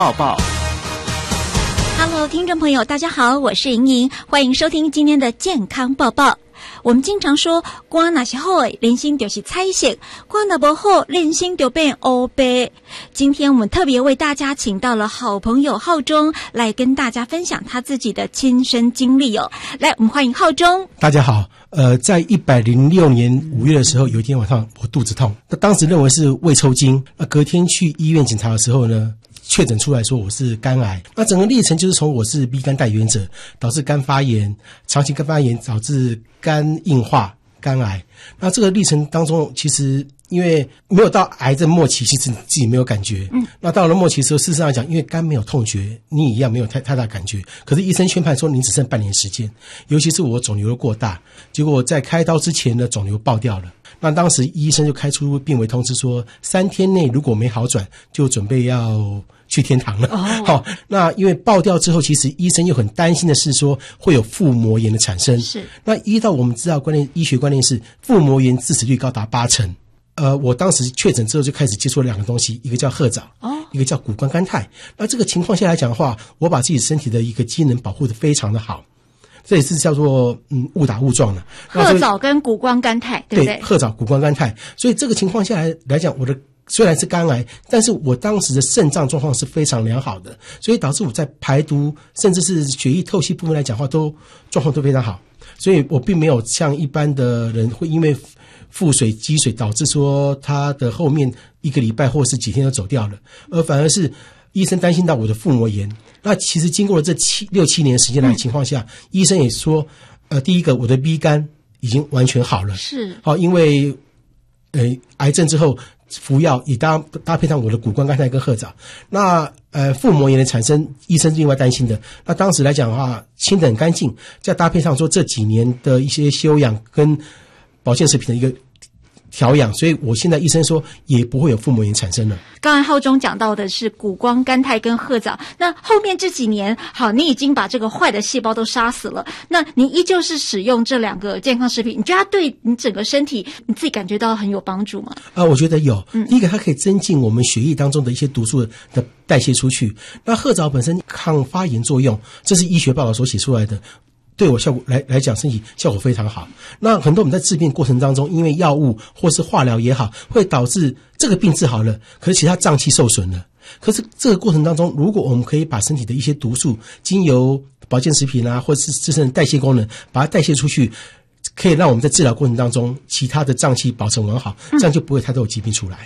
报报。 Hello， 听众朋友，大家好，我是莹莹，欢迎收听今天的健康报报。我们经常说，肝哪些好诶，人心就是彩色；肝哪不好，人心就变黑白。今天我们特别为大家请到了好朋友浩中来跟大家分享他自己的亲身经历哦。来，我们欢迎浩中。 大家好，在106年5月的时候，有一天晚上我肚子痛，那当时认为是胃抽筋，那隔天去医院检查的时候呢，确诊出来说我是肝癌。那整个历程就是从我是 B 肝带原者，导致肝发炎，长期肝发炎导致肝硬化、肝癌。那这个历程当中，其实因为没有到癌症末期，其实你自己没有感觉。那到了末期的时候，事实上来讲，因为肝没有痛觉，你一样没有太大感觉。可是医生宣判说你只剩半年时间，尤其是我肿瘤过大，结果在开刀之前呢，肿瘤爆掉了。那当时医生就开出病危通知说，3天内如果没好转，就准备要去天堂了。好，那因为爆掉之后，其实医生又很担心的是说会有腹膜炎的产生。是，那依照我们知道医学观念是腹膜炎致死率高达80%。我当时确诊之后就开始接触了2个东西，一个叫褐藻，一个叫谷胱甘肽。那这个情况下来讲的话，我把自己身体的一个机能保护得非常的好。这也是叫做误打误撞的。 褐藻跟谷胱甘肽，对不对？ 对，褐藻、谷胱甘肽。所以这个情况下来讲，我的虽然是肝癌，但是我当时的肾脏状况是非常良好的，所以导致我在排毒甚至是血液透析部分来讲的话，状况都非常好。所以我并没有像一般的人会因为腹水积水导致说他的后面1个礼拜或是几天就走掉了，而反而是医生担心到我的腹膜炎。那其实经过了这6、7年时间的情况下，医生也说，第一个我的 B 肝已经完全好了，是好，因为癌症之后服药也搭配上我的谷胱甘肽跟褐藻。那腹膜炎的产生，医生另外担心的。那当时来讲的话，清得很干净，再搭配上说这几年的一些休养跟保健食品的一个调养，所以我现在医生说也不会有腹膜炎产生了。 刚才浩中讲到的是谷胱甘肽跟褐藻，那后面这几年，好，你已经把这个坏的细胞都杀死了，那你依旧是使用这2个健康食品，你觉得它对你整个身体你自己感觉到很有帮助吗？ 我觉得有。第一个，它可以增进我们血液当中的一些毒素的代谢出去。那褐藻本身抗发炎作用，这是医学报道所写出来的。对我效果来讲，身体效果非常好。那很多我们在治病过程当中，因为药物或是化疗也好，会导致这个病治好了，可是其他脏器受损了。可是这个过程当中，如果我们可以把身体的一些毒素经由保健食品或是自身的代谢功能把它代谢出去，可以让我们在治疗过程当中其他的脏器保存完好，这样就不会太多疾病出来。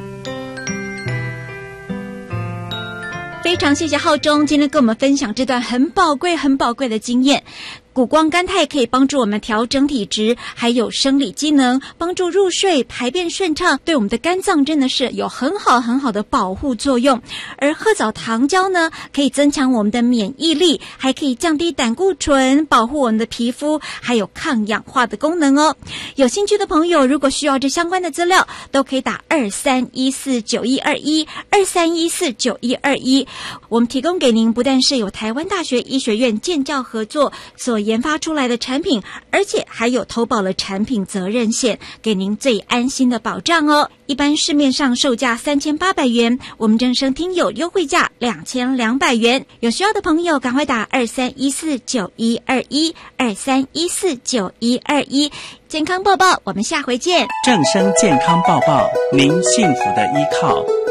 非常谢谢浩中今天跟我们分享这段很宝贵的经验。谷胱甘肽可以帮助我们调整体质，还有生理机能，帮助入睡、排便顺畅，对我们的肝脏真的是有很好的保护作用。而褐藻糖胶呢，可以增强我们的免疫力，还可以降低胆固醇，保护我们的皮肤，还有抗氧化的功能哦。有兴趣的朋友，如果需要这相关的资料，都可以打23149121 23149121。我们提供给您不但是有台湾大学医学院建教合作所研发出来的产品，而且还有投保了产品责任险，给您最安心的保障哦。一般市面上售价3800元，我们正声听友优惠价2200元。有需要的朋友赶快打23149121 23149121。健康报报，我们下回见。 正声健康报报，您幸福的依靠。